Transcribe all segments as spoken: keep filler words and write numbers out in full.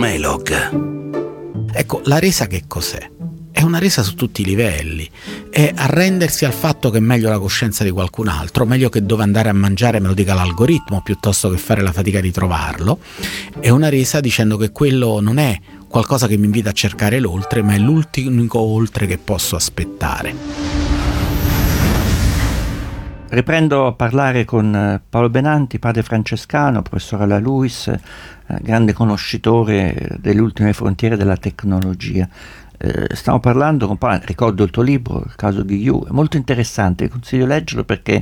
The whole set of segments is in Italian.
Melog. Ecco, la resa che cos'è? È una resa su tutti i livelli, è arrendersi al fatto che è meglio la coscienza di qualcun altro, meglio che dove andare a mangiare me lo dica l'algoritmo piuttosto che fare la fatica di trovarlo. È una resa dicendo che quello non è qualcosa che mi invita a cercare l'oltre, ma è l'unico oltre che posso aspettare. Riprendo a parlare con Paolo Benanti, padre francescano, professore alla LUISS, grande conoscitore delle ultime frontiere della tecnologia. Eh, stiamo parlando con Paolo, ricordo il tuo libro, il caso di Yu, è molto interessante, vi consiglio di leggerlo perché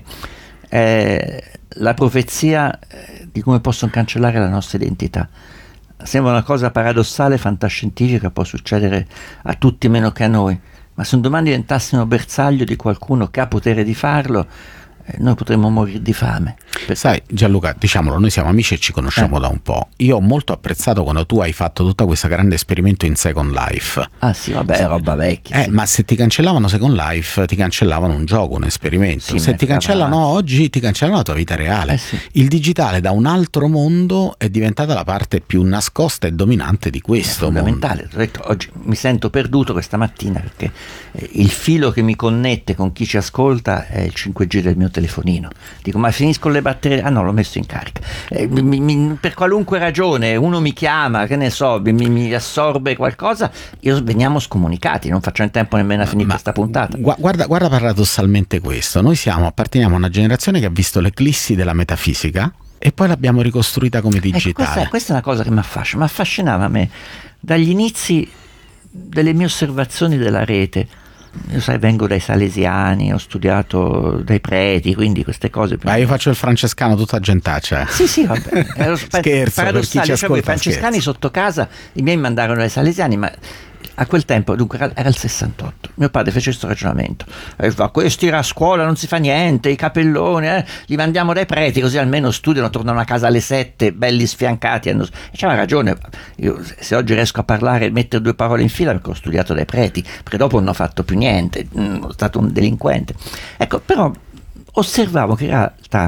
è la profezia di come possono cancellare la nostra identità. Sembra una cosa paradossale, fantascientifica, può succedere a tutti meno che a noi, ma se un domani diventassimo bersaglio di qualcuno che ha potere di farlo, noi potremmo morire di fame. Sai Gianluca, diciamolo, noi siamo amici e ci conosciamo eh. da un po'. Io ho molto apprezzato quando tu hai fatto tutta questa grande esperimento in Second Life. Ah sì, vabbè, è roba vecchia. Eh, sì. Ma se ti cancellavano Second Life, ti cancellavano un gioco, un esperimento. Sì, se ti cancellano avanti. oggi, ti cancellano la tua vita reale. Eh sì. Il digitale da un altro mondo è diventata la parte più nascosta e dominante di questo è fondamentale. mondo. Ho detto, oggi mi sento perduto questa mattina perché eh, il filo che mi connette con chi ci ascolta è il cinque G del mio telefonino. Dico, ma finisco le batterie? Ah no, l'ho messo in carica. Eh, mi, mi, per qualunque ragione uno mi chiama, che ne so, mi, mi assorbe qualcosa, io veniamo scomunicati, non facciamo in tempo nemmeno a finire ma, questa puntata. Guarda, guarda paradossalmente questo, noi siamo, apparteniamo a una generazione che ha visto l'eclissi della metafisica e poi l'abbiamo ricostruita come digitale. Ecco, questa, questa è una cosa che mi affascina, mi affascinava a me dagli inizi delle mie osservazioni della rete. Io sai, vengo dai salesiani, ho studiato dai preti, quindi queste cose. Ma io faccio il francescano tutta gentaccia. Sì, sì, vabbè. Scherzo, per chi ci ascolta, cioè, i francescani scherzo. Sotto casa, i miei mandarono dai salesiani, ma a quel tempo, dunque era il sessantotto, mio padre fece questo ragionamento, e fa, questi a scuola non si fa niente, i capelloni, eh, li mandiamo dai preti così almeno studiano, tornano a casa alle sette, belli sfiancati, hanno... e c'aveva ragione. Io se oggi riesco a parlare e mettere due parole in fila perché ho studiato dai preti, perché dopo non ho fatto più niente, sono stato un delinquente. Ecco, però osservavo che in realtà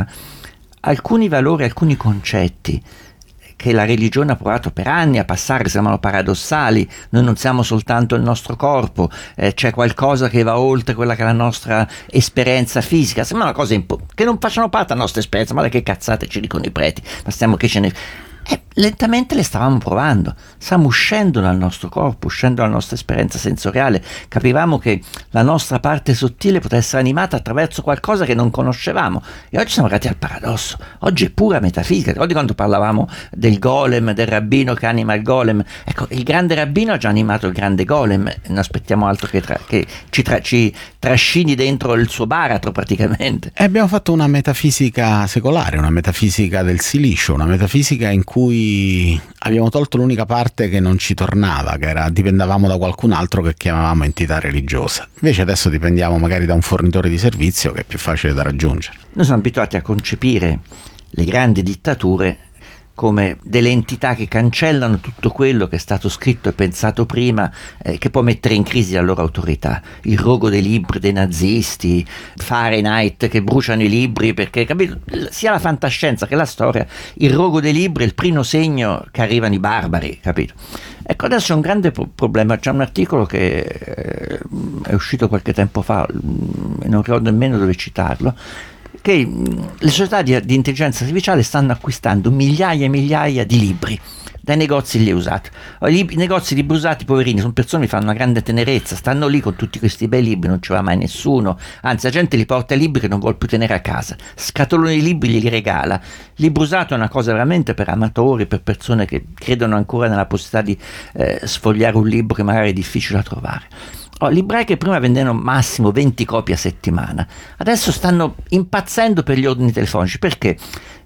alcuni valori, alcuni concetti che la religione ha provato per anni a passare, sembrano paradossali, noi non siamo soltanto il nostro corpo, eh, c'è qualcosa che va oltre quella che è la nostra esperienza fisica, sembra una cosa impo- che non facciano parte della nostra esperienza, ma che cazzate ci dicono i preti, bastiamo che ce ne... E lentamente le stavamo provando, stavamo uscendo dal nostro corpo, uscendo dalla nostra esperienza sensoriale, capivamo che la nostra parte sottile poteva essere animata attraverso qualcosa che non conoscevamo e oggi siamo arrivati al paradosso, oggi è pura metafisica. Oggi quando parlavamo del golem, del rabbino che anima il golem, ecco, il grande rabbino ha già animato il grande golem, non aspettiamo altro che, tra, che ci, tra, ci trascini dentro il suo baratro praticamente. E abbiamo fatto una metafisica secolare, una metafisica del silicio, una metafisica in cui cui abbiamo tolto l'unica parte che non ci tornava, che era dipendavamo da qualcun altro che chiamavamo entità religiosa. Invece adesso dipendiamo magari da un fornitore di servizio che è più facile da raggiungere. Noi siamo abituati a concepire le grandi dittature come delle entità che cancellano tutto quello che è stato scritto e pensato prima, eh, che può mettere in crisi la loro autorità. Il rogo dei libri dei nazisti, Fahrenheit che bruciano i libri perché, capito, sia la fantascienza che la storia, il rogo dei libri è il primo segno che arrivano i barbari, capito? Ecco, adesso c'è un grande pro- problema, c'è un articolo che eh, è uscito qualche tempo fa, non ricordo nemmeno dove citarlo, che le società di, di intelligenza artificiale stanno acquistando migliaia e migliaia di libri dai negozi lì usati. I, i negozi libri usati, poverini, sono persone che fanno una grande tenerezza, stanno lì con tutti questi bei libri, non ci va mai nessuno, anzi la gente li porta i libri che non vuole più tenere a casa, scatoloni di libri glieli regala. Libro usato è una cosa veramente per amatori, per persone che credono ancora nella possibilità di eh, sfogliare un libro che magari è difficile da trovare. Oh, librai che prima vendevano massimo venti copie a settimana, adesso stanno impazzendo per gli ordini telefonici. Perché?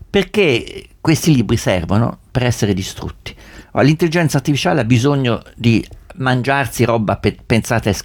Perché questi libri servono per essere distrutti. Oh, l'intelligenza artificiale ha bisogno di mangiarsi roba pe- pensata e